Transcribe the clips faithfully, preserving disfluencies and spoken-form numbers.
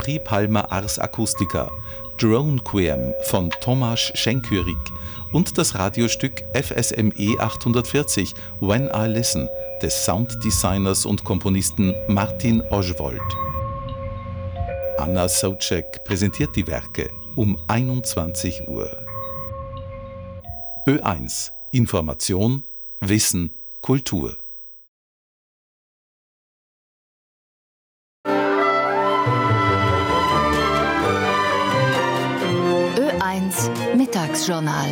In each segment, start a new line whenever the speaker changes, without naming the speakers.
Prix Ars Acustica, Drone Quiem von Tomasz Schenkyrik und das Radiostück F S M E achthundertvierzig When I Listen des Sounddesigners und Komponisten Martin Oswald. Anna Soucek präsentiert die Werke um einundzwanzig Uhr. Ö eins Information, Wissen, Kultur.
Ö eins Mittagsjournal.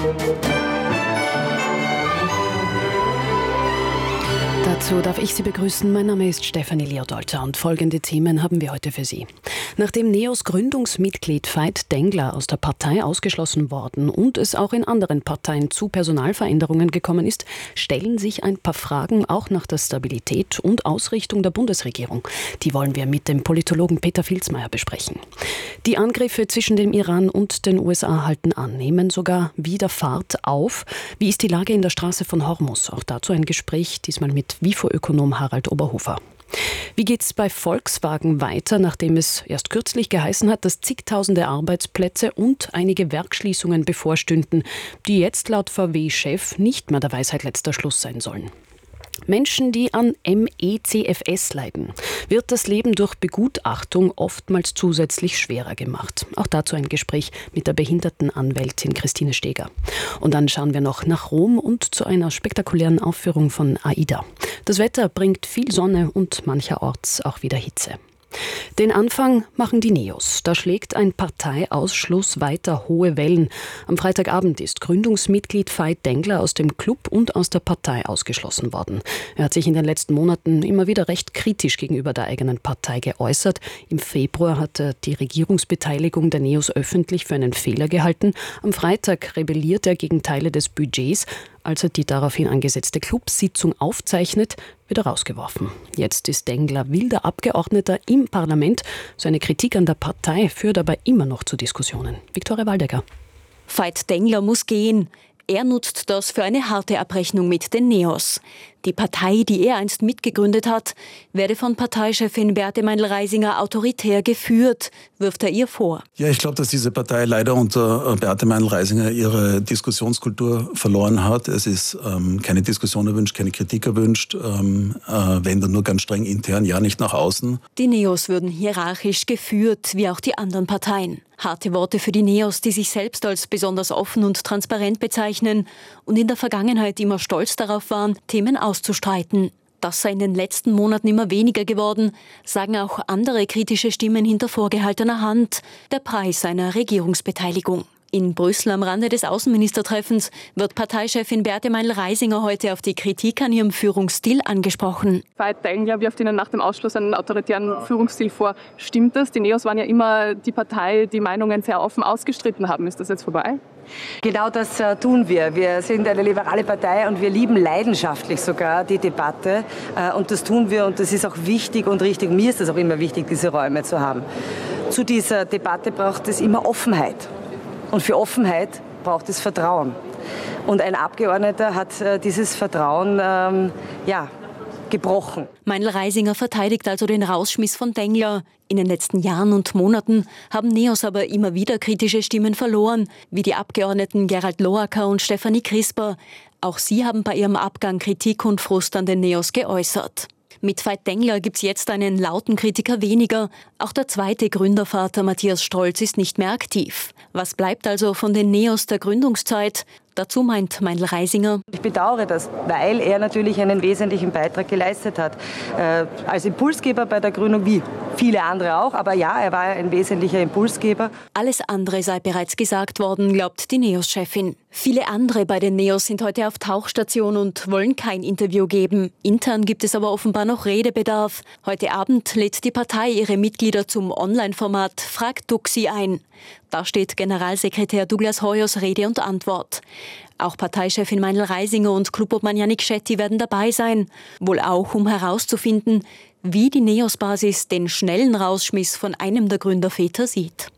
Dazu darf ich Sie begrüßen. Mein Name ist Stefanie Leodolter und folgende Themen haben wir heute für Sie. Nachdem Neos Gründungsmitglied Veit Dengler aus der Partei ausgeschlossen worden und es auch in anderen Parteien zu Personalveränderungen gekommen ist, stellen sich ein paar Fragen auch nach der Stabilität und Ausrichtung der Bundesregierung. Die wollen wir mit dem Politologen Peter Filzmeier besprechen. Die Angriffe zwischen dem Iran und den U S A halten an, nehmen sogar wieder Fahrt auf. Wie ist die Lage in der Straße von Hormuz? Auch dazu ein Gespräch, diesmal mit W I F O-Ökonom Harald Oberhofer. Wie geht es bei Volkswagen weiter, nachdem es erst kürzlich geheißen hat, dass zigtausende Arbeitsplätze und einige Werksschließungen bevorstünden, die jetzt laut V W-Chef nicht mehr der Weisheit letzter Schluss sein sollen? Menschen, die an M E C F S leiden, wird das Leben durch Begutachtung oftmals zusätzlich schwerer gemacht. Auch dazu ein Gespräch mit der Behindertenanwältin Christine Steger. Und dann schauen wir noch nach Rom und zu einer spektakulären Aufführung von AIDA. Das Wetter bringt viel Sonne und mancherorts auch wieder Hitze. Den Anfang machen die Neos. Da schlägt ein Parteiausschluss weiter hohe Wellen. Am Freitagabend ist Gründungsmitglied Veit Dengler aus dem Club und aus der Partei ausgeschlossen worden. Er hat sich in den letzten Monaten immer wieder recht kritisch gegenüber der eigenen Partei geäußert. Im Februar hat er die Regierungsbeteiligung der Neos öffentlich für einen Fehler gehalten. Am Freitag rebelliert er gegen Teile des Budgets. Als er die daraufhin angesetzte Clubsitzung aufzeichnet, wird er rausgeworfen. Jetzt ist Dengler wilder Abgeordneter im Parlament. Seine Kritik an der Partei führt aber immer noch zu Diskussionen. Viktoria Waldecker.
Veit Dengler muss gehen. Er nutzt das für eine harte Abrechnung mit den Neos. Die Partei, die er einst mitgegründet hat, werde von Parteichefin Beate Meindl-Reisinger autoritär geführt, wirft er ihr vor.
Ja, ich glaube, dass diese Partei leider unter Beate Meindl-Reisinger ihre Diskussionskultur verloren hat. Es ist ähm, keine Diskussion erwünscht, keine Kritik erwünscht, ähm, äh, wenn dann nur ganz streng intern, ja nicht nach außen.
Die Neos würden hierarchisch geführt, wie auch die anderen Parteien. Harte Worte für die Neos, die sich selbst als besonders offen und transparent bezeichnen und in der Vergangenheit immer stolz darauf waren, Themen auszustreiten. Das sei in den letzten Monaten immer weniger geworden, sagen auch andere kritische Stimmen hinter vorgehaltener Hand. Der Preis einer Regierungsbeteiligung. In Brüssel am Rande des Außenministertreffens wird Parteichefin Beate Meindl-Reisinger heute auf die Kritik an ihrem Führungsstil angesprochen.
Veit Dengler wirft Ihnen nach dem Ausschluss einen autoritären Führungsstil vor. Stimmt das? Die Neos waren ja immer die Partei, die Meinungen sehr offen ausgestritten haben. Ist das jetzt vorbei?
Genau das äh, tun wir. Wir sind eine liberale Partei und wir lieben leidenschaftlich sogar die Debatte. Äh, und das tun wir und das ist auch wichtig und richtig. Mir ist es auch immer wichtig, diese Räume zu haben. Zu dieser Debatte braucht es immer Offenheit. Und für Offenheit braucht es Vertrauen. Und ein Abgeordneter hat äh, dieses Vertrauen ähm, ja, gebrochen.
Meindl-Reisinger verteidigt also den Rausschmiss von Dengler. In den letzten Jahren und Monaten haben Neos aber immer wieder kritische Stimmen verloren, wie die Abgeordneten Gerald Loacker und Stefanie Crisper. Auch sie haben bei ihrem Abgang Kritik und Frust an den Neos geäußert. Mit Veit Dengler gibt's jetzt einen lauten Kritiker weniger. Auch der zweite Gründervater Matthias Strolz ist nicht mehr aktiv. Was bleibt also von den Neos der Gründungszeit? Dazu meint Meindl-Reisinger:
Ich bedauere das, weil er natürlich einen wesentlichen Beitrag geleistet hat. Äh, als Impulsgeber bei der Gründung, wie viele andere auch. Aber ja, er war ein wesentlicher Impulsgeber.
Alles andere sei bereits gesagt worden, glaubt die Neos-Chefin. Viele andere bei den Neos sind heute auf Tauchstation und wollen kein Interview geben. Intern gibt es aber offenbar noch Redebedarf. Heute Abend lädt die Partei ihre Mitglieder zum Online-Format Frag Duxi ein. Da steht Generalsekretär Douglas Hoyos Rede und Antwort. Auch Parteichefin Meindl-Reisinger und Clubobmann Jannik Schetti werden dabei sein. Wohl auch, um herauszufinden, wie die Neos-Basis den schnellen Rausschmiss von einem der Gründerväter sieht.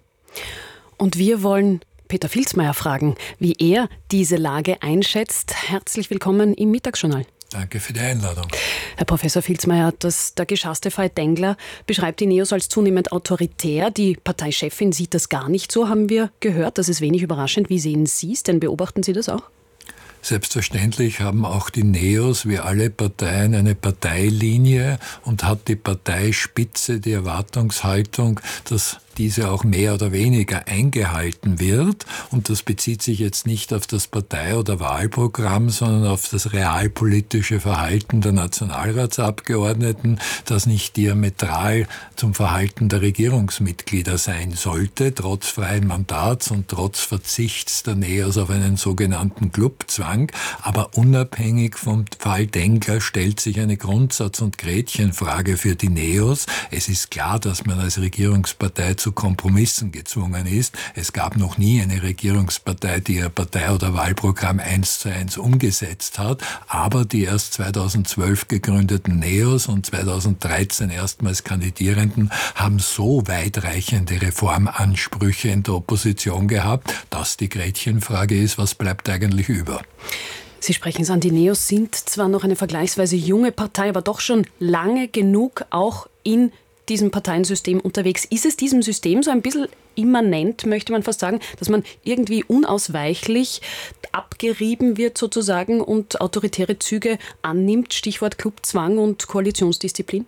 Und wir wollen Peter Filzmeier fragen, wie er diese Lage einschätzt. Herzlich willkommen im Mittagsjournal.
Danke für die Einladung.
Herr Professor Filzmeier, das, der geschasste Fall Dengler beschreibt die Neos als zunehmend autoritär. Die Parteichefin sieht das gar nicht so, haben wir gehört. Das ist wenig überraschend. Wie sehen Sie es denn? Beobachten Sie das auch?
Selbstverständlich haben auch die Neos wie alle Parteien eine Parteilinie und hat die Parteispitze die Erwartungshaltung, dass diese auch mehr oder weniger eingehalten wird. Und das bezieht sich jetzt nicht auf das Partei- oder Wahlprogramm, sondern auf das realpolitische Verhalten der Nationalratsabgeordneten, das nicht diametral zum Verhalten der Regierungsmitglieder sein sollte, trotz freien Mandats und trotz Verzichts der Neos auf einen sogenannten Clubzwang. Aber unabhängig vom Fall Dengler stellt sich eine Grundsatz- und Gretchenfrage für die Neos. Es ist klar, dass man als Regierungspartei zu Kompromissen gezwungen ist. Es gab noch nie eine Regierungspartei, die ihr Partei- oder Wahlprogramm eins zu eins umgesetzt hat, aber die erst zweitausendzwölf gegründeten Neos und zweitausenddreizehn erstmals Kandidierenden haben so weitreichende Reformansprüche in der Opposition gehabt, dass die Gretchenfrage ist, was bleibt eigentlich über?
Sie sprechen es an, die Neos sind zwar noch eine vergleichsweise junge Partei, aber doch schon lange genug auch in diesem Parteiensystem unterwegs. Ist es diesem System so ein bisschen immanent, möchte man fast sagen, dass man irgendwie unausweichlich abgerieben wird sozusagen und autoritäre Züge annimmt, Stichwort Clubzwang und Koalitionsdisziplin?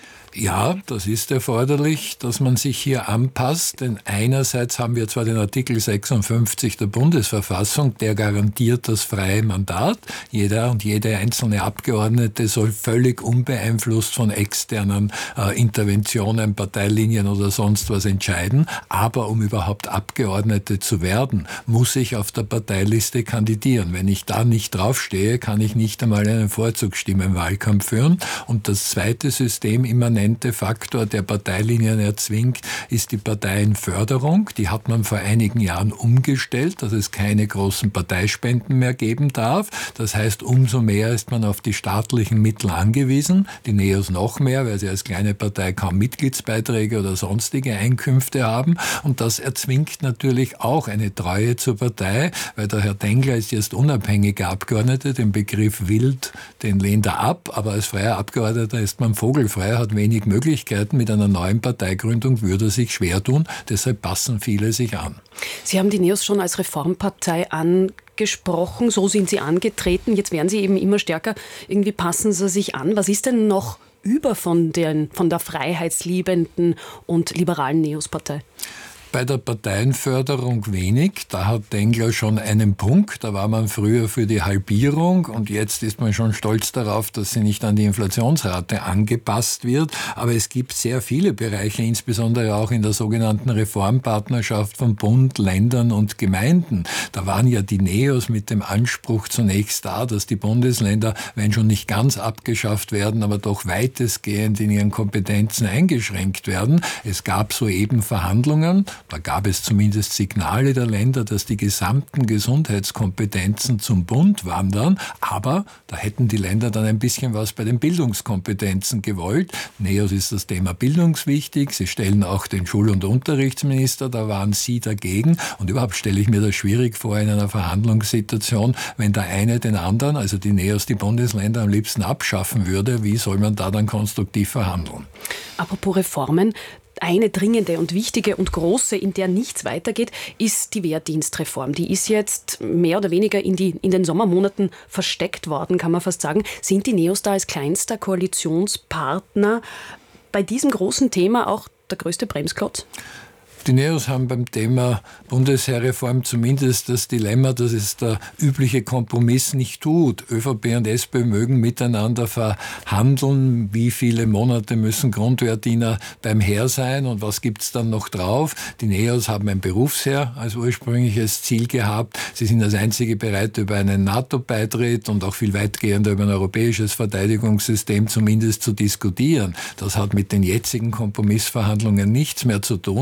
Ja, das ist erforderlich, dass man sich hier anpasst, denn einerseits haben wir zwar den Artikel sechsundfünfzig der Bundesverfassung, der garantiert das freie Mandat. Jeder und jede einzelne Abgeordnete soll völlig unbeeinflusst von externen äh, Interventionen, Parteilinien oder sonst was entscheiden. Aber um überhaupt Abgeordnete zu werden, muss ich auf der Parteiliste kandidieren. Wenn ich da nicht draufstehe, kann ich nicht einmal einen Vorzugsstimmenwahlkampf führen. Und das zweite System immanent Faktor, der Parteilinien erzwingt, ist die Parteienförderung. Die hat man vor einigen Jahren umgestellt, dass es keine großen Parteispenden mehr geben darf. Das heißt, umso mehr ist man auf die staatlichen Mittel angewiesen. Die Neos noch mehr, weil sie als kleine Partei kaum Mitgliedsbeiträge oder sonstige Einkünfte haben. Und das erzwingt natürlich auch eine Treue zur Partei, weil der Herr Dengler ist jetzt unabhängiger Abgeordneter. Den Begriff wild, den lehnt er ab. Aber als freier Abgeordneter ist man vogelfrei, hat wenig Möglichkeiten. Mit einer neuen Parteigründung würde er sich schwer tun. Deshalb passen viele sich an.
Sie haben die Neos schon als Reformpartei angesprochen. So sind Sie angetreten. Jetzt werden Sie eben immer stärker. Irgendwie passen Sie sich an. Was ist denn noch über von, den, von der freiheitsliebenden und liberalen Neos-Partei?
Bei der Parteienförderung wenig. Da hat Dengler schon einen Punkt. Da war man früher für die Halbierung und jetzt ist man schon stolz darauf, dass sie nicht an die Inflationsrate angepasst wird. Aber es gibt sehr viele Bereiche, insbesondere auch in der sogenannten Reformpartnerschaft von Bund, Ländern und Gemeinden. Da waren ja die Neos mit dem Anspruch zunächst da, dass die Bundesländer, wenn schon nicht ganz abgeschafft werden, aber doch weitestgehend in ihren Kompetenzen eingeschränkt werden. Es gab soeben Verhandlungen. Da gab es zumindest Signale der Länder, dass die gesamten Gesundheitskompetenzen zum Bund wandern. Aber da hätten die Länder dann ein bisschen was bei den Bildungskompetenzen gewollt. Neos ist das Thema bildungswichtig. Sie stellen auch den Schul- und Unterrichtsminister. Da waren sie dagegen. Und überhaupt stelle ich mir das schwierig vor in einer Verhandlungssituation, wenn der eine den anderen, also die Neos, die Bundesländer am liebsten abschaffen würde. Wie soll man da dann konstruktiv verhandeln?
Apropos Reformen. Eine dringende und wichtige und große, in der nichts weitergeht, ist die Wehrdienstreform. Die ist jetzt mehr oder weniger in, die, in den Sommermonaten versteckt worden, kann man fast sagen. Sind die Neos da als kleinster Koalitionspartner bei diesem großen Thema auch der größte Bremsklotz?
Die Neos haben beim Thema Bundesheerreform zumindest das Dilemma, dass es der übliche Kompromiss nicht tut. ÖVP und SPÖ mögen miteinander verhandeln, wie viele Monate müssen Grundwehrdiener beim Heer sein und was gibt's dann noch drauf. Die Neos haben ein Berufsheer als ursprüngliches Ziel gehabt. Sie sind als einzige bereit, über einen NATO-Beitritt und auch viel weitgehender über ein europäisches Verteidigungssystem zumindest zu diskutieren. Das hat mit den jetzigen Kompromissverhandlungen nichts mehr zu tun, egal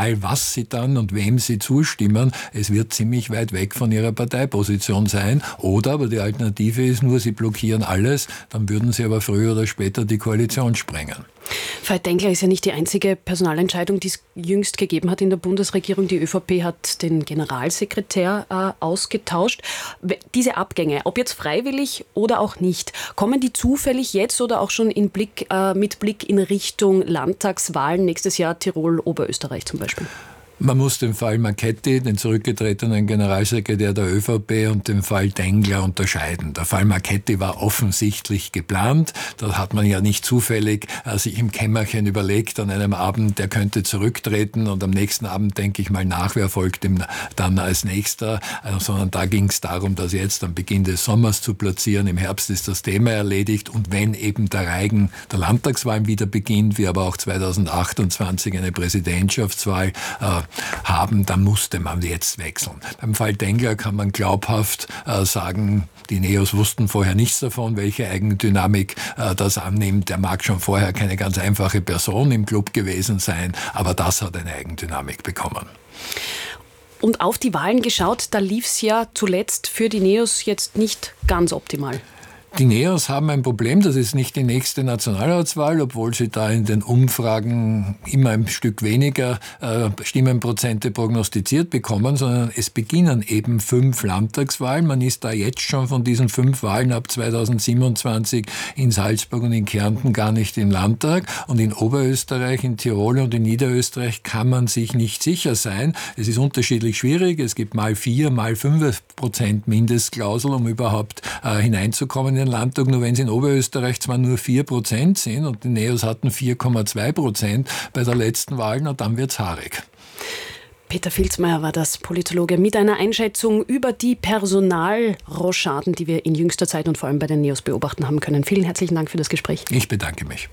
egal was sie dann und wem sie zustimmen, es wird ziemlich weit weg von ihrer Parteiposition sein. Oder, aber die Alternative ist nur, sie blockieren alles, dann würden sie aber früher oder später die Koalition sprengen.
Veit Dengler ist ja nicht die einzige Personalentscheidung, die es jüngst gegeben hat in der Bundesregierung. Die ÖVP hat den Generalsekretär äh, ausgetauscht. Diese Abgänge, ob jetzt freiwillig oder auch nicht, kommen die zufällig jetzt oder auch schon in Blick, äh, mit Blick in Richtung Landtagswahlen nächstes Jahr Tirol, Oberösterreich zum Beispiel?
Man muss den Fall Marchetti, den zurückgetretenen Generalsekretär der ÖVP, und den Fall Dengler unterscheiden. Der Fall Marchetti war offensichtlich geplant. Da hat man ja nicht zufällig äh, sich im Kämmerchen überlegt an einem Abend, der könnte zurücktreten, und am nächsten Abend denke ich mal nach, wer folgt ihm dann als nächster. Äh, sondern da ging es darum, das jetzt am Beginn des Sommers zu platzieren. Im Herbst ist das Thema erledigt, und wenn eben der Reigen der Landtagswahlen wieder beginnt, wie aber auch zweitausendachtundzwanzig eine Präsidentschaftswahl äh, haben, dann musste man jetzt wechseln. Beim Fall Dengler kann man glaubhaft äh, sagen, die Neos wussten vorher nichts davon, welche Eigendynamik äh, das annimmt. Der mag schon vorher keine ganz einfache Person im Club gewesen sein, aber das hat eine Eigendynamik bekommen.
Und auf die Wahlen geschaut, da lief es ja zuletzt für die Neos jetzt nicht ganz optimal.
Die Neos haben ein Problem, das ist nicht die nächste Nationalratswahl, obwohl sie da in den Umfragen immer ein Stück weniger äh, Stimmenprozente prognostiziert bekommen, sondern es beginnen eben fünf Landtagswahlen. Man ist da jetzt schon von diesen fünf Wahlen ab zweitausendsiebenundzwanzig in Salzburg und in Kärnten gar nicht im Landtag. Und in Oberösterreich, in Tirol und in Niederösterreich kann man sich nicht sicher sein. Es ist unterschiedlich schwierig. Es gibt mal vier, mal fünf Prozent Mindestklausel, um überhaupt äh, hineinzukommen in den Landtag. Nur wenn es in Oberösterreich zwar nur vier Prozent sind und die Neos hatten vier Komma zwei Prozent bei der letzten Wahl, und dann wird's haarig.
Peter Filzmeier war das, Politologe, mit einer Einschätzung über die Personalrochaden, die wir in jüngster Zeit und vor allem bei den Neos beobachten haben können. Vielen herzlichen Dank für das Gespräch.
Ich bedanke mich.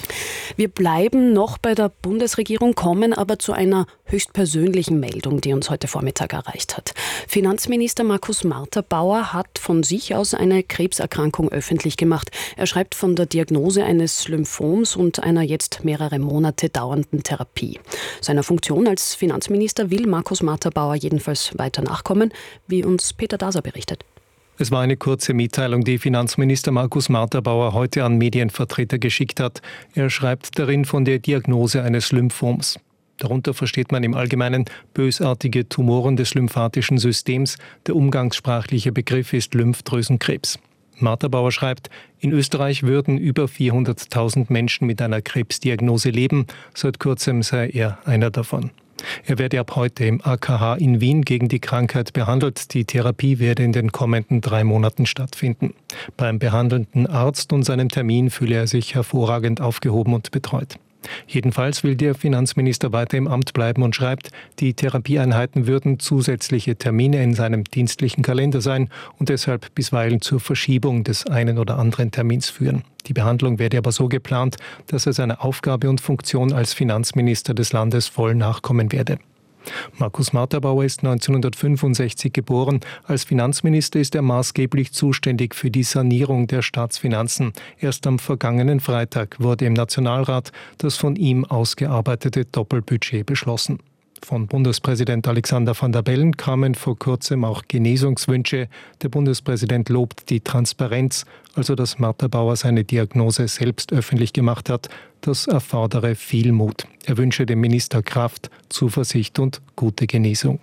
Wir bleiben noch bei der Bundesregierung, kommen aber zu einer höchstpersönlichen Meldung, die uns heute Vormittag erreicht hat. Finanzminister Markus Marterbauer hat von sich aus eine Krebserkrankung öffentlich gemacht. Er schreibt von der Diagnose eines Lymphoms und einer jetzt mehrere Monate dauernden Therapie. Seiner Funktion als Finanzminister will Markus Marterbauer jedenfalls weiter nachkommen, wie uns Peter Daser berichtet.
Es war eine kurze Mitteilung, die Finanzminister Markus Marterbauer heute an Medienvertreter geschickt hat. Er schreibt darin von der Diagnose eines Lymphoms. Darunter versteht man im Allgemeinen bösartige Tumoren des lymphatischen Systems. Der umgangssprachliche Begriff ist Lymphdrüsenkrebs. Marterbauer schreibt, in Österreich würden über vierhunderttausend Menschen mit einer Krebsdiagnose leben. Seit kurzem sei er einer davon. Er werde ab heute im A K H in Wien gegen die Krankheit behandelt. Die Therapie werde in den kommenden drei Monaten stattfinden. Beim behandelnden Arzt und seinem Termin fühle er sich hervorragend aufgehoben und betreut. Jedenfalls will der Finanzminister weiter im Amt bleiben und schreibt, die Therapieeinheiten würden zusätzliche Termine in seinem dienstlichen Kalender sein und deshalb bisweilen zur Verschiebung des einen oder anderen Termins führen. Die Behandlung werde aber so geplant, dass er seiner Aufgabe und Funktion als Finanzminister des Landes voll nachkommen werde. Markus Marterbauer ist neunzehnhundertfünfundsechzig geboren. Als Finanzminister ist er maßgeblich zuständig für die Sanierung der Staatsfinanzen. Erst am vergangenen Freitag wurde im Nationalrat das von ihm ausgearbeitete Doppelbudget beschlossen. Von Bundespräsident Alexander Van der Bellen kamen vor kurzem auch Genesungswünsche. Der Bundespräsident lobt die Transparenz, also dass Marterbauer seine Diagnose selbst öffentlich gemacht hat. Das erfordere viel Mut. Er wünsche dem Minister Kraft, Zuversicht und gute Genesung.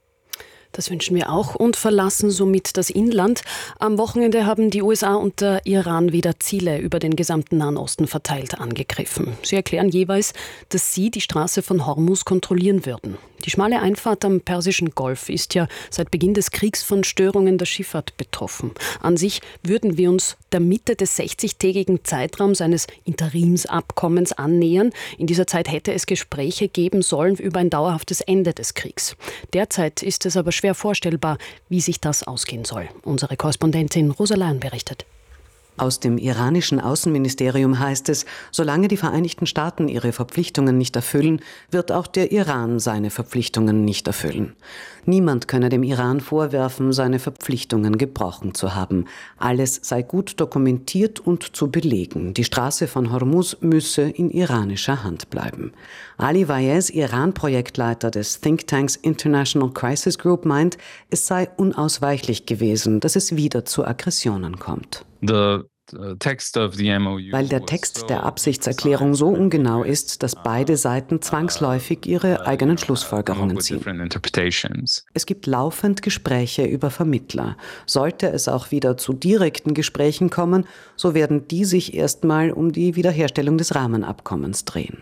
Das wünschen wir auch und verlassen somit das Inland. Am Wochenende haben die U S A und der Iran wieder Ziele über den gesamten Nahen Osten verteilt angegriffen. Sie erklären jeweils, dass sie die Straße von Hormuz kontrollieren würden. Die schmale Einfahrt am Persischen Golf ist ja seit Beginn des Kriegs von Störungen der Schifffahrt betroffen. An sich würden wir uns der Mitte des sechzigtägigen Zeitraums eines Interimsabkommens annähern. In dieser Zeit hätte es Gespräche geben sollen über ein dauerhaftes Ende des Kriegs. Derzeit ist es aber schwer vorstellbar, wie sich das ausgehen soll. Unsere Korrespondentin Rosa Leyen berichtet.
Aus dem iranischen Außenministerium heißt es, solange die Vereinigten Staaten ihre Verpflichtungen nicht erfüllen, wird auch der Iran seine Verpflichtungen nicht erfüllen. Niemand könne dem Iran vorwerfen, seine Verpflichtungen gebrochen zu haben. Alles sei gut dokumentiert und zu belegen. Die Straße von Hormuz müsse in iranischer Hand bleiben. Ali Vaez, Iran-Projektleiter des Thinktanks International Crisis Group, meint, es sei unausweichlich gewesen, dass es wieder zu Aggressionen kommt.
The Text of the M O U
Weil der Text der Absichtserklärung so ungenau ist, dass beide Seiten zwangsläufig ihre eigenen Schlussfolgerungen ziehen. Es gibt laufend Gespräche über Vermittler. Sollte es auch wieder zu direkten Gesprächen kommen, so werden die sich erstmal um die Wiederherstellung des Rahmenabkommens drehen.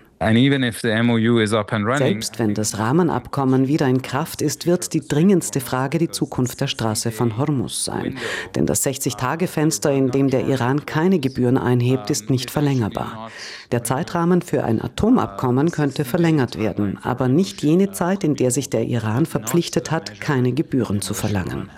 Selbst wenn das Rahmenabkommen wieder in Kraft ist, wird die dringendste Frage die Zukunft der Straße von Hormuz sein. Denn das sechzig-Tage-Fenster, in dem der Iran keine Gebühren einhebt, ist nicht verlängerbar. Der Zeitrahmen für ein Atomabkommen könnte verlängert werden, aber nicht jene Zeit, in der sich der Iran verpflichtet hat, keine Gebühren zu verlangen.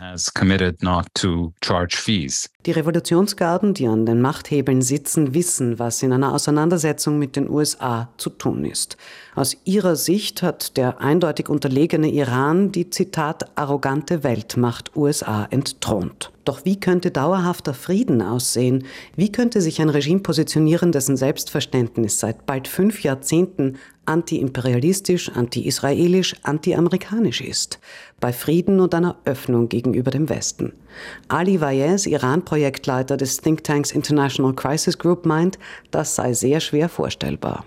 Die Revolutionsgarden, die an den Machthebeln sitzen, wissen, was in einer Auseinandersetzung mit den U S A zu tun ist. Aus ihrer Sicht hat der eindeutig unterlegene Iran die, Zitat, arrogante Weltmacht U S A entthront. Doch wie könnte dauerhafter Frieden aussehen? Wie könnte sich ein Regime positionieren, dessen Selbstverständnis seit bald fünf Jahrzehnten antiimperialistisch, anti-israelisch, anti-amerikanisch ist? Bei Frieden und einer Öffnung gegenüber dem Westen. Ali Vaez, Iran-Projektleiter des Thinktanks International Crisis Group, meint, das sei sehr schwer vorstellbar.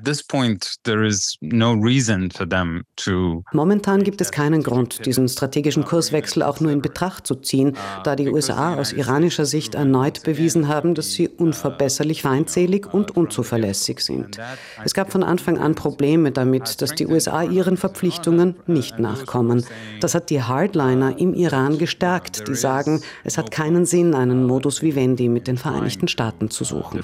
Momentan gibt es keinen Grund, diesen strategischen Kurswechsel auch nur in Betracht zu ziehen, da die U S A aus iranischer Sicht erneut bewiesen haben, dass sie unverbesserlich feindselig und unzuverlässig sind. Es gab von Anfang an Probleme damit, dass die U S A ihren Verpflichtungen nicht nachkommen. Das hat die Hardliner im Iran gestärkt, die sagen, es hat keinen Sinn, einen Modus vivendi mit den Vereinigten Staaten zu suchen.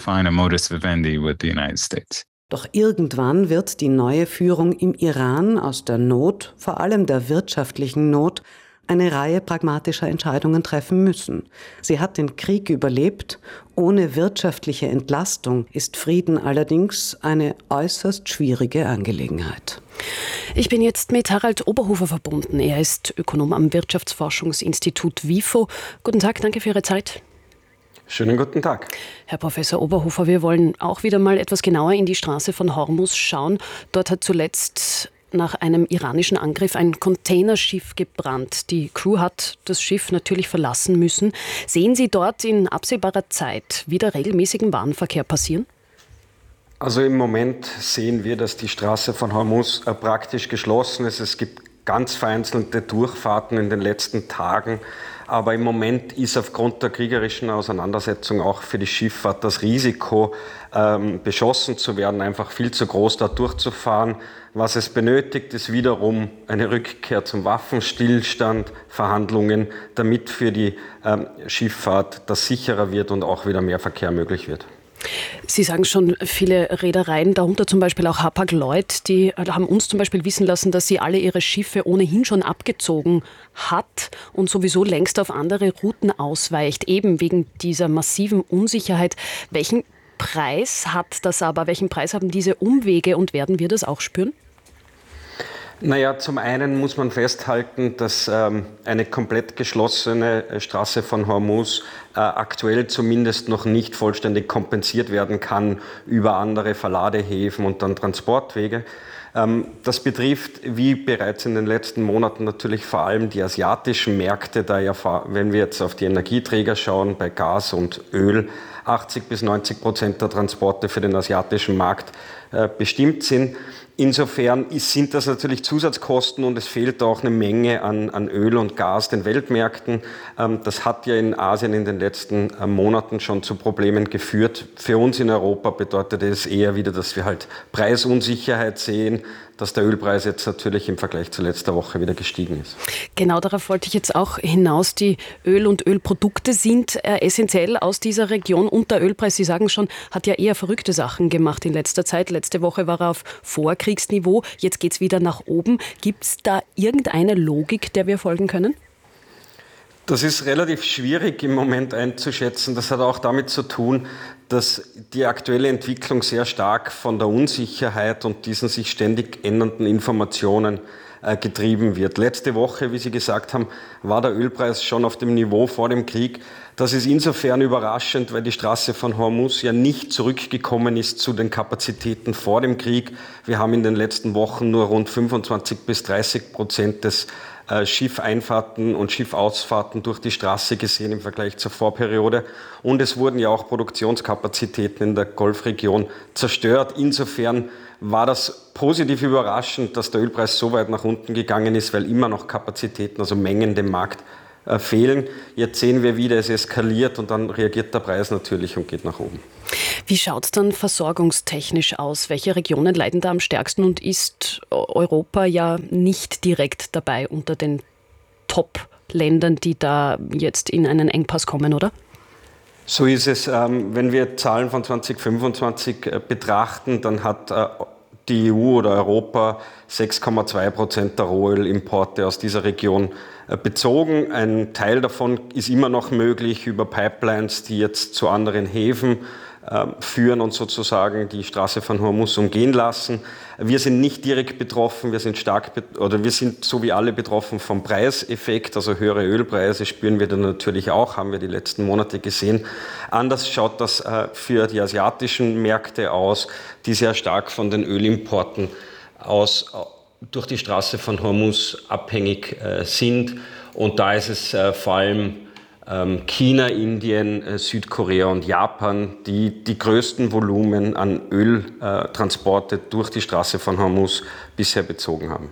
Doch irgendwann wird die neue Führung im Iran aus der Not, vor allem der wirtschaftlichen Not, eine Reihe pragmatischer Entscheidungen treffen müssen. Sie hat den Krieg überlebt. Ohne wirtschaftliche Entlastung ist Frieden allerdings eine äußerst schwierige Angelegenheit.
Ich bin jetzt mit Harald Oberhofer verbunden. Er ist Ökonom am Wirtschaftsforschungsinstitut WIFO. Guten Tag, danke für Ihre Zeit.
Schönen guten Tag.
Herr Professor Oberhofer, wir wollen auch wieder mal etwas genauer in die Straße von Hormuz schauen. Dort hat zuletzt nach einem iranischen Angriff ein Containerschiff gebrannt. Die Crew hat das Schiff natürlich verlassen müssen. Sehen Sie dort in absehbarer Zeit wieder regelmäßigen Warenverkehr passieren?
Also im Moment sehen wir, dass die Straße von Hormuz praktisch geschlossen ist. Es gibt ganz vereinzelte Durchfahrten in den letzten Tagen. Aber im Moment ist aufgrund der kriegerischen Auseinandersetzung auch für die Schifffahrt das Risiko, ähm, beschossen zu werden, einfach viel zu groß, da durchzufahren. Was es benötigt, ist wiederum eine Rückkehr zum Waffenstillstand, Verhandlungen, damit für die ähm, Schifffahrt das sicherer wird und auch wieder mehr Verkehr möglich wird.
Sie sagen schon, viele Reedereien, darunter zum Beispiel auch Hapag-Lloyd, die haben uns zum Beispiel wissen lassen, dass sie alle ihre Schiffe ohnehin schon abgezogen hat und sowieso längst auf andere Routen ausweicht, eben wegen dieser massiven Unsicherheit. Welchen Preis hat das aber? Welchen Preis haben diese Umwege und werden wir das auch spüren?
Naja, zum einen muss man festhalten, dass ähm, eine komplett geschlossene Straße von Hormuz äh, aktuell zumindest noch nicht vollständig kompensiert werden kann über andere Verladehäfen und dann Transportwege. Ähm, das betrifft, wie bereits in den letzten Monaten, natürlich vor allem die asiatischen Märkte, da ja, wenn wir jetzt auf die Energieträger schauen, bei Gas und Öl, achtzig bis neunzig Prozent der Transporte für den asiatischen Markt äh, bestimmt sind. Insofern sind das natürlich Zusatzkosten und es fehlt auch eine Menge an, an Öl und Gas den Weltmärkten. Das hat ja in Asien in den letzten Monaten schon zu Problemen geführt. Für uns in Europa bedeutet es eher wieder, dass wir halt Preisunsicherheit sehen, dass der Ölpreis jetzt natürlich im Vergleich zu letzter Woche wieder gestiegen ist.
Genau, darauf wollte ich jetzt auch hinaus. Die Öl- und Ölprodukte sind äh, essentiell aus dieser Region und der Ölpreis, Sie sagen schon, hat ja eher verrückte Sachen gemacht in letzter Zeit. Letzte Woche war er auf Vorkriegsniveau, jetzt geht es wieder nach oben. Gibt es da irgendeine Logik, der wir folgen können?
Das ist relativ schwierig im Moment einzuschätzen. Das hat auch damit zu tun, dass die aktuelle Entwicklung sehr stark von der Unsicherheit und diesen sich ständig ändernden Informationen äh, getrieben wird. Letzte Woche, wie Sie gesagt haben, war der Ölpreis schon auf dem Niveau vor dem Krieg. Das ist insofern überraschend, weil die Straße von Hormuz ja nicht zurückgekommen ist zu den Kapazitäten vor dem Krieg. Wir haben in den letzten Wochen nur rund fünfundzwanzig bis dreißig Prozent des Schiffeinfahrten und Schiffausfahrten durch die Straße gesehen im Vergleich zur Vorperiode. Und es wurden ja auch Produktionskapazitäten in der Golfregion zerstört. Insofern war das positiv überraschend, dass der Ölpreis so weit nach unten gegangen ist, weil immer noch Kapazitäten, also Mengen dem Markt äh, fehlen. Jetzt sehen wir wieder, es eskaliert und dann reagiert der Preis natürlich und geht nach oben.
Wie schaut es dann versorgungstechnisch aus? Welche Regionen leiden da am stärksten und ist Europa ja nicht direkt dabei unter den Top-Ländern, die da jetzt in einen Engpass kommen, oder?
So ist es. Wenn wir Zahlen von zwanzig fünfundzwanzig betrachten, dann hat die E U oder Europa sechs Komma zwei Prozent der Rohölimporte aus dieser Region bezogen. Ein Teil davon ist immer noch möglich über Pipelines, die jetzt zu anderen Häfen führen und sozusagen die Straße von Hormuz umgehen lassen. Wir sind nicht direkt betroffen, wir sind stark oder wir sind so wie alle betroffen vom Preiseffekt, also höhere Ölpreise spüren wir dann natürlich auch, haben wir die letzten Monate gesehen. Anders schaut das für die asiatischen Märkte aus, die sehr stark von den Ölimporten aus durch die Straße von Hormuz abhängig sind und da ist es vor allem China, Indien, Südkorea und Japan, die die größten Volumen an Öltransporte durch die Straße von Hormuz bisher bezogen haben.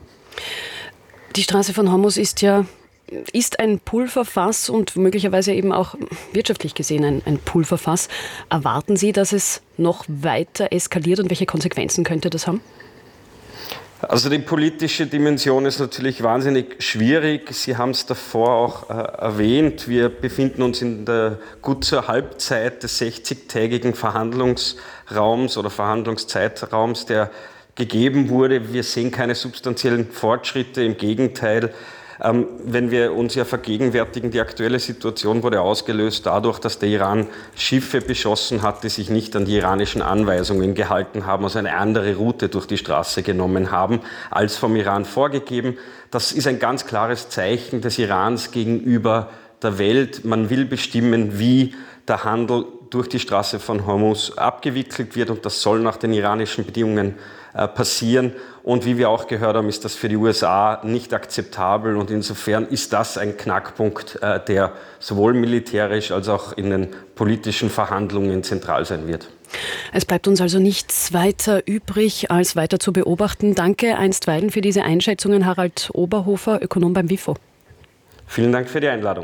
Die Straße von Hormuz ist ja ist ein Pulverfass und möglicherweise eben auch wirtschaftlich gesehen ein, ein Pulverfass. Erwarten Sie, dass es noch weiter eskaliert und welche Konsequenzen könnte das haben?
Also die politische Dimension ist natürlich wahnsinnig schwierig. Sie haben es davor auch äh, erwähnt. Wir befinden uns in der gut zur Halbzeit des sechzigtägigen Verhandlungsraums oder Verhandlungszeitraums, der gegeben wurde. Wir sehen keine substanziellen Fortschritte. Im Gegenteil, ähm, wenn wir uns ja vergegenwärtigen, die aktuelle Situation wurde ausgelöst dadurch, dass der Iran Schiffe beschossen hat, die sich nicht an die iranischen Anweisungen gehalten haben, also eine andere Route durch die Straße genommen haben, als vom Iran vorgegeben. Das ist ein ganz klares Zeichen des Irans gegenüber der Welt. Man will bestimmen, wie der Handel durch die Straße von Hormuz abgewickelt wird und das soll nach den iranischen Bedingungen äh, passieren. Und wie wir auch gehört haben, ist das für die U S A nicht akzeptabel und insofern ist das ein Knackpunkt, äh, der sowohl militärisch als auch in den politischen Verhandlungen zentral sein wird.
Es bleibt uns also nichts weiter übrig, als weiter zu beobachten. Danke einstweilen für diese Einschätzungen, Harald Oberhofer, Ökonom beim WIFO.
Vielen Dank für die Einladung.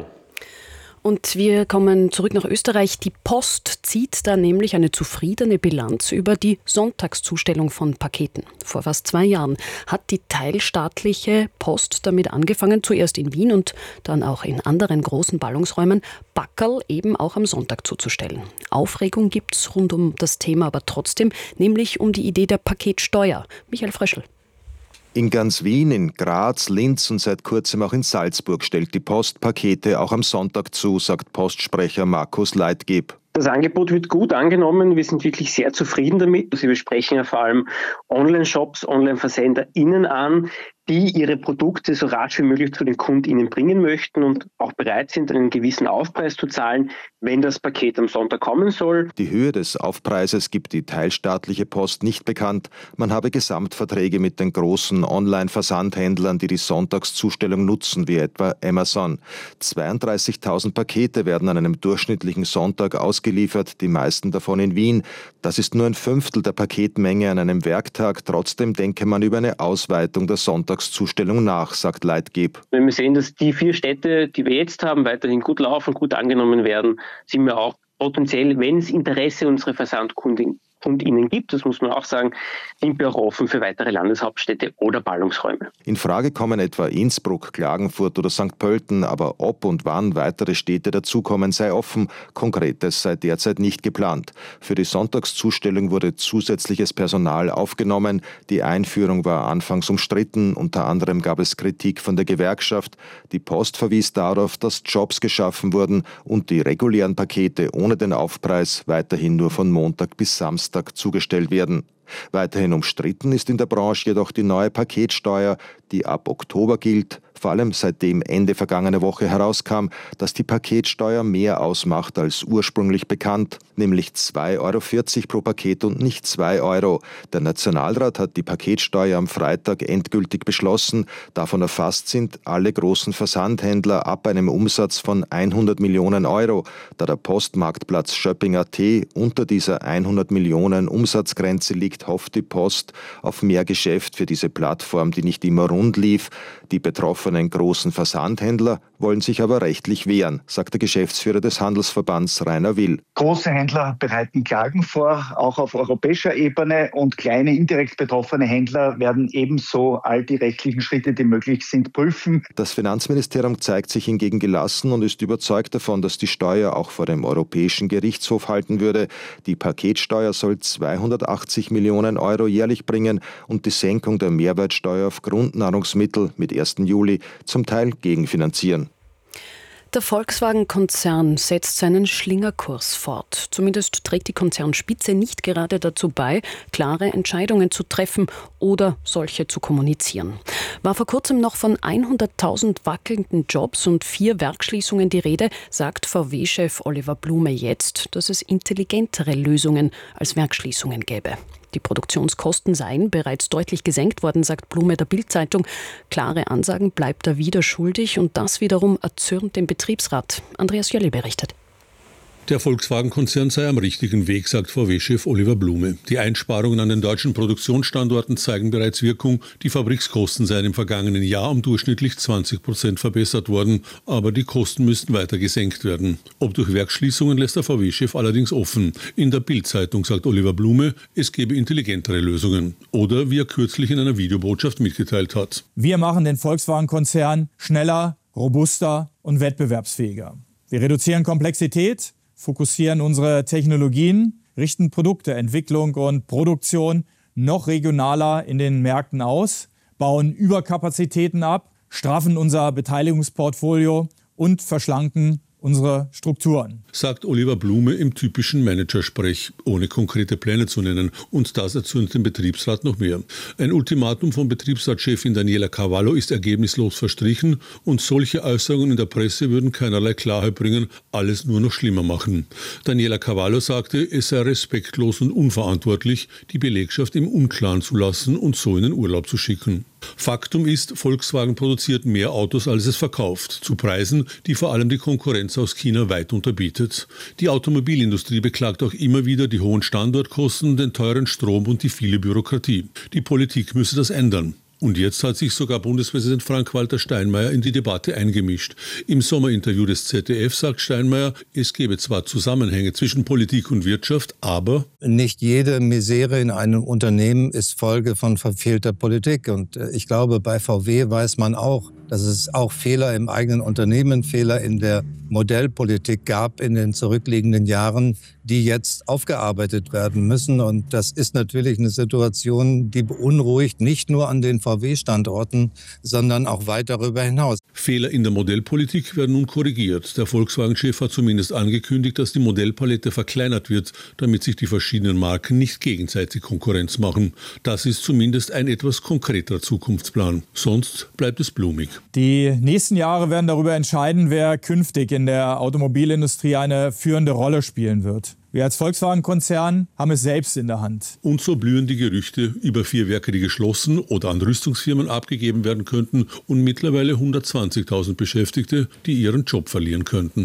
Und wir kommen zurück nach Österreich. Die Post zieht da nämlich eine zufriedene Bilanz über die Sonntagszustellung von Paketen. Vor fast zwei Jahren hat die teilstaatliche Post damit angefangen, zuerst in Wien und dann auch in anderen großen Ballungsräumen, Packerl eben auch am Sonntag zuzustellen. Aufregung gibt's rund um das Thema aber trotzdem, nämlich um die Idee der Paketsteuer. Michael Fröschl.
In ganz Wien, in Graz, Linz und seit kurzem auch in Salzburg stellt die Post Pakete auch am Sonntag zu, sagt Postsprecher Markus Leitgeb.
Das Angebot wird gut angenommen. Wir sind wirklich sehr zufrieden damit. Sie besprechen ja vor allem Online-Shops, Online-VersenderInnen an, die ihre Produkte so rasch wie möglich zu den KundInnen bringen möchten und auch bereit sind, einen gewissen Aufpreis zu zahlen, wenn das Paket am Sonntag kommen soll.
Die Höhe des Aufpreises gibt die teilstaatliche Post nicht bekannt. Man habe Gesamtverträge mit den großen Online-Versandhändlern, die die Sonntagszustellung nutzen, wie etwa Amazon. zweiunddreißigtausend Pakete werden an einem durchschnittlichen Sonntag ausgeliefert, die meisten davon in Wien. Das ist nur ein Fünftel der Paketmenge an einem Werktag. Trotzdem denke man über eine Ausweitung der Sonntagszustellung nach, sagt Leitgeb.
Wenn wir sehen, dass die vier Städte, die wir jetzt haben, weiterhin gut laufen, gut angenommen werden, sind wir auch potenziell, wenn es Interesse unserer Versandkunden KundInnen gibt, das muss man auch sagen, sind wir auch offen für weitere Landeshauptstädte oder Ballungsräume.
In Frage kommen etwa Innsbruck, Klagenfurt oder Sankt Pölten, aber ob und wann weitere Städte dazukommen, sei offen. Konkretes sei derzeit nicht geplant. Für die Sonntagszustellung wurde zusätzliches Personal aufgenommen. Die Einführung war anfangs umstritten. Unter anderem gab es Kritik von der Gewerkschaft. Die Post verwies darauf, dass Jobs geschaffen wurden und die regulären Pakete ohne den Aufpreis weiterhin nur von Montag bis Samstag zugestellt werden. Weiterhin umstritten ist in der Branche jedoch die neue Paketsteuer, die ab Oktober gilt, vor allem seitdem Ende vergangene Woche herauskam, dass die Paketsteuer mehr ausmacht als ursprünglich bekannt, nämlich zwei Euro vierzig pro Paket und nicht zwei Euro. Der Nationalrat hat die Paketsteuer am Freitag endgültig beschlossen. Davon erfasst sind alle großen Versandhändler ab einem Umsatz von hundert Millionen Euro. Da der Postmarktplatz Shopping Punkt at unter dieser hundert Millionen Umsatzgrenze liegt, hofft die Post auf mehr Geschäft für diese Plattform, die nicht immer rund lief. Die betroffenen großen Versandhändler wollen sich aber rechtlich wehren, sagt der Geschäftsführer des Handelsverbands Rainer Will.
Große Händler bereiten Klagen vor, auch auf europäischer Ebene, und kleine indirekt betroffene Händler werden ebenso all die rechtlichen Schritte, die möglich sind, prüfen.
Das Finanzministerium zeigt sich hingegen gelassen und ist überzeugt davon, dass die Steuer auch vor dem Europäischen Gerichtshof halten würde. Die Paketsteuer soll zweihundertachtzig Millionen Euro jährlich bringen und die Senkung der Mehrwertsteuer auf Grundnahrungsmittel mit ersten Juli zum Teil gegenfinanzieren.
Der Volkswagen-Konzern setzt seinen Schlingerkurs fort. Zumindest trägt die Konzernspitze nicht gerade dazu bei, klare Entscheidungen zu treffen oder solche zu kommunizieren. War vor kurzem noch von hunderttausend wackelnden Jobs und vier Werksschließungen die Rede, sagt V W-Chef Oliver Blume jetzt, dass es intelligentere Lösungen als Werksschließungen gäbe. Die Produktionskosten seien bereits deutlich gesenkt worden, sagt Blume der Bild-Zeitung. Klare Ansagen bleibt er wieder schuldig und das wiederum erzürnt den Betriebsrat. Andreas Jölli berichtet.
Der Volkswagen-Konzern sei am richtigen Weg, sagt V W-Chef Oliver Blume. Die Einsparungen an den deutschen Produktionsstandorten zeigen bereits Wirkung. Die Fabrikskosten seien im vergangenen Jahr um durchschnittlich zwanzig Prozent verbessert worden. Aber die Kosten müssten weiter gesenkt werden. Ob durch Werksschließungen, lässt der V W-Chef allerdings offen. In der Bild-Zeitung sagt Oliver Blume, es gebe intelligentere Lösungen. Oder wie er kürzlich in einer Videobotschaft mitgeteilt hat.
Wir machen den Volkswagen-Konzern schneller, robuster und wettbewerbsfähiger. Wir reduzieren Komplexität, fokussieren unsere Technologien, richten Produkte, Entwicklung und Produktion noch regionaler in den Märkten aus, bauen Überkapazitäten ab, straffen unser Beteiligungsportfolio und verschlanken unsere Strukturen.
Sagt Oliver Blume im typischen Managersprech, ohne konkrete Pläne zu nennen. Und das erzürnt den Betriebsrat noch mehr. Ein Ultimatum von Betriebsratschefin Daniela Cavallo ist ergebnislos verstrichen und solche Äußerungen in der Presse würden keinerlei Klarheit bringen, alles nur noch schlimmer machen. Daniela Cavallo sagte, es sei respektlos und unverantwortlich, die Belegschaft im Unklaren zu lassen und so in den Urlaub zu schicken. Faktum ist, Volkswagen produziert mehr Autos, als es verkauft, zu Preisen, die vor allem die Konkurrenz aus China weit unterbietet. Die Automobilindustrie beklagt auch immer wieder die hohen Standortkosten, den teuren Strom und die viele Bürokratie. Die Politik müsse das ändern. Und jetzt hat sich sogar Bundespräsident Frank-Walter Steinmeier in die Debatte eingemischt. Im Sommerinterview des Z D F sagt Steinmeier, es gebe zwar Zusammenhänge zwischen Politik und Wirtschaft, aber
nicht jede Misere in einem Unternehmen ist Folge von verfehlter Politik. Und ich glaube, bei V W weiß man auch, dass es auch Fehler im eigenen Unternehmen, Fehler in der Modellpolitik gab in den zurückliegenden Jahren, die jetzt aufgearbeitet werden müssen. Und das ist natürlich eine Situation, die beunruhigt, nicht nur an den V W-Standorten, sondern auch weit darüber hinaus.
Fehler in der Modellpolitik werden nun korrigiert. Der Volkswagen-Chef hat zumindest angekündigt, dass die Modellpalette verkleinert wird, damit sich die verschiedenen Marken nicht gegenseitig Konkurrenz machen. Das ist zumindest ein etwas konkreterer Zukunftsplan. Sonst bleibt es blumig.
Die nächsten Jahre werden darüber entscheiden, wer künftig in der Automobilindustrie eine führende Rolle spielen wird. Wir als Volkswagen-Konzern haben es selbst in der Hand.
Und so blühen die Gerüchte über vier Werke, die geschlossen oder an Rüstungsfirmen abgegeben werden könnten und mittlerweile hundertzwanzigtausend Beschäftigte, die ihren Job verlieren könnten.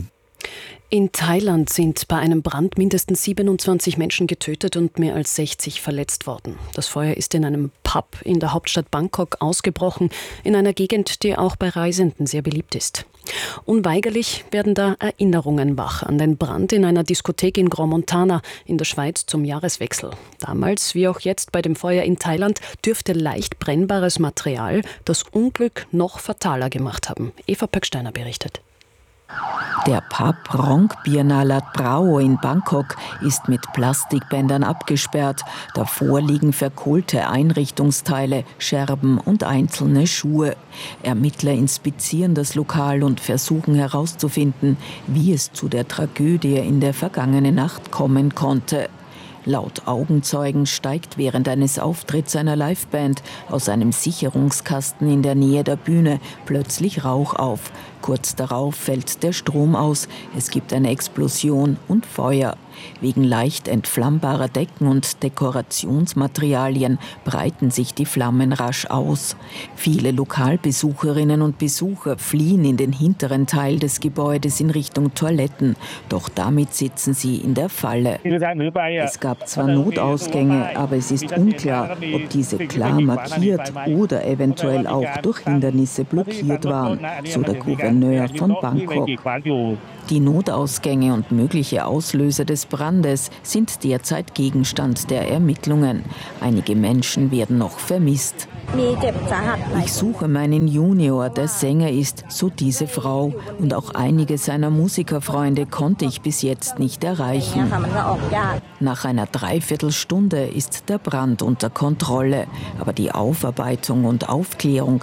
In Thailand sind bei einem Brand mindestens siebenundzwanzig Menschen getötet und mehr als sechzig verletzt worden. Das Feuer ist in einem Pub in der Hauptstadt Bangkok ausgebrochen, in einer Gegend, die auch bei Reisenden sehr beliebt ist. Unweigerlich werden da Erinnerungen wach an den Brand in einer Diskothek in Grand Montana in der Schweiz zum Jahreswechsel. Damals, wie auch jetzt bei dem Feuer in Thailand, dürfte leicht brennbares Material das Unglück noch fataler gemacht haben. Eva Pöcksteiner berichtet.
Der Pub Rong Biarnalat Brao in Bangkok ist mit Plastikbändern abgesperrt. Davor liegen verkohlte Einrichtungsteile, Scherben und einzelne Schuhe. Ermittler inspizieren das Lokal und versuchen herauszufinden, wie es zu der Tragödie in der vergangenen Nacht kommen konnte. Laut Augenzeugen steigt während eines Auftritts einer Liveband aus einem Sicherungskasten in der Nähe der Bühne plötzlich Rauch auf. Kurz darauf fällt der Strom aus, es gibt eine Explosion und Feuer. Wegen leicht entflammbarer Decken und Dekorationsmaterialien breiten sich die Flammen rasch aus. Viele Lokalbesucherinnen und Besucher fliehen in den hinteren Teil des Gebäudes in Richtung Toiletten. Doch damit sitzen sie in der Falle. Es gab zwar Notausgänge, aber es ist unklar, ob diese klar markiert oder eventuell auch durch Hindernisse blockiert waren, so der Gouverneur von Bangkok. Die Notausgänge und mögliche Auslöser des Brandes sind derzeit Gegenstand der Ermittlungen. Einige Menschen werden noch vermisst. Ich suche meinen Junior, der Sänger ist, so diese Frau. Und auch einige seiner Musikerfreunde konnte ich bis jetzt nicht erreichen. Nach einer Dreiviertelstunde ist der Brand unter Kontrolle. Aber die Aufarbeitung und Aufklärung